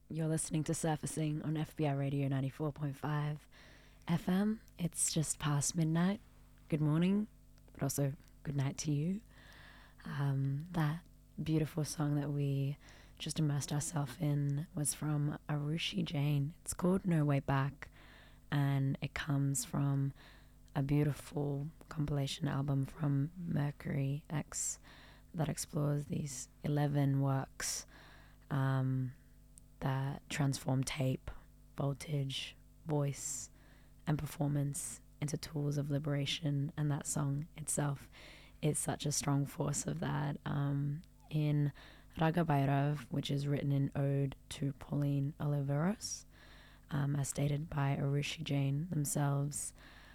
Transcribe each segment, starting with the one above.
You're listening to Surfacing on FBI Radio 94.5 FM. It's just past midnight. Good morning, but also good night to you. That beautiful song that we just immersed ourselves in was from Arushi Jain. It's called No Way Back, and it comes from a beautiful compilation album from Mercury X that explores these 11 works that transform tape, voltage, voice, and performance into tools of liberation. And that song itself is such a strong force of that. In Raga Bhairav, which is written in ode to Pauline Oliveros, as stated by Arushi Jain themselves,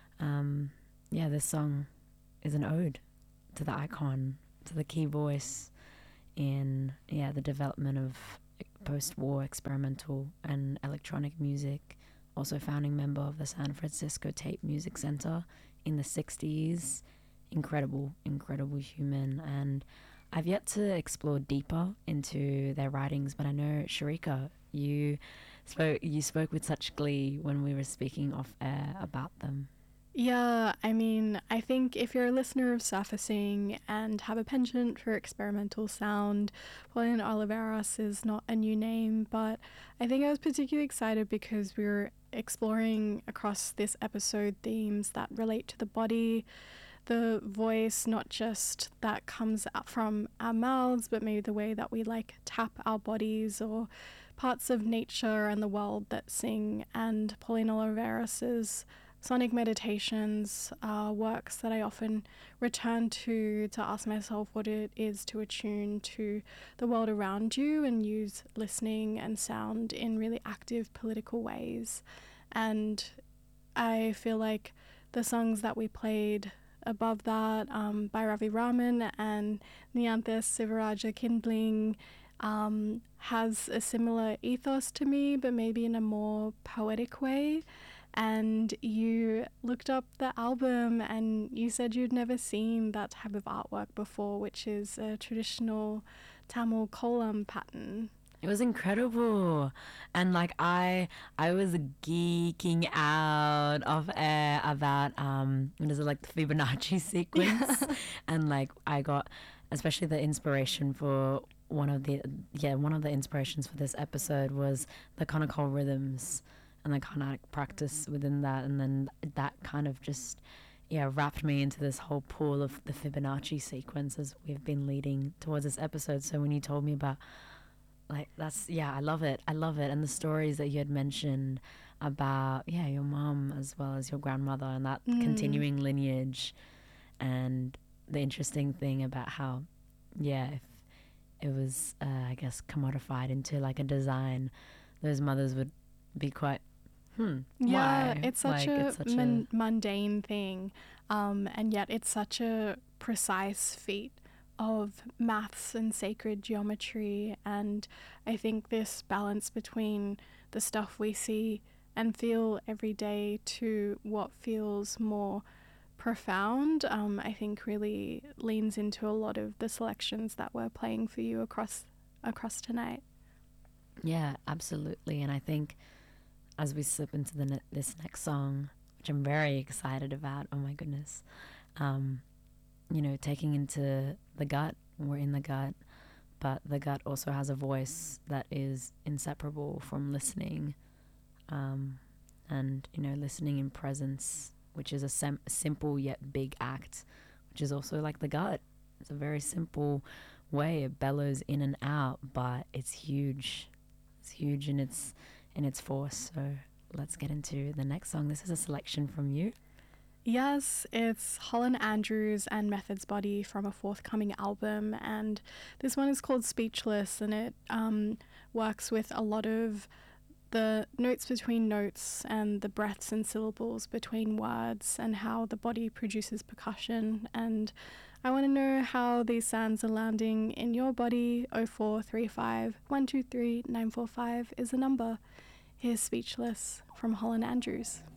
this song is an ode to the icon, to the key voice in the development of post-war experimental and electronic music. Also founding member of the San Francisco Tape Music Center in the 60s. Incredible human. And I've yet to explore deeper into their writings, but I know, Sharika, you spoke with such glee when we were speaking off air about them. Yeah, I mean, I think if you're a listener of Surfacing and have a penchant for experimental sound, Pauline Oliveros is not a new name, but I think I was particularly excited because we were exploring across this episode themes that relate to the body, the voice, not just that comes out from our mouths, but maybe the way that we tap our bodies or parts of nature and the world that sing. And Pauline Oliveros's Sonic Meditations are works that I often return to ask myself what it is to attune to the world around you and use listening and sound in really active political ways. And I feel like the songs that we played above that by Ravi Raman and Nyanthas Sivaraja Kindling has a similar ethos to me, but maybe in a more poetic way. And you looked up the album and you said you'd never seen that type of artwork before, which is a traditional Tamil kolam pattern. It was incredible. And I was geeking out of air about what is it, the Fibonacci sequence. And I got especially the inspiration for one of the inspirations for this episode was the Kanakol rhythms and the Carnatic practice within that, and then that kind of just wrapped me into this whole pool of the Fibonacci sequence as we've been leading towards this episode. So when you told me about I love it, and the stories that you had mentioned about your mom as well as your grandmother and that continuing lineage, and the interesting thing about how if it was I guess commodified into a design, those mothers would be quite yeah, why? It's such a mundane thing, and yet it's such a precise feat of maths and sacred geometry. And I think this balance between the stuff we see and feel every day to what feels more profound, I think really leans into a lot of the selections that we're playing for you across tonight. Yeah, absolutely. And I think as we slip into this next song, which I'm very excited about, oh my goodness, taking into the gut, we're in the gut, but the gut also has a voice that is inseparable from listening, and listening in presence, which is a simple yet big act, which is also like the gut. It's a very simple way, it bellows in and out, but it's huge in its force. So let's get into the next song. This is a selection from you. Yes, it's Holland Andrews and Method's Body from a forthcoming album, and this one is called Speechless, and it works with a lot of the notes between notes and the breaths and syllables between words and how the body produces percussion. And I want to know how these sounds are landing in your body. 0435 123 945 is the number. Here's Speechless from Holland Andrews.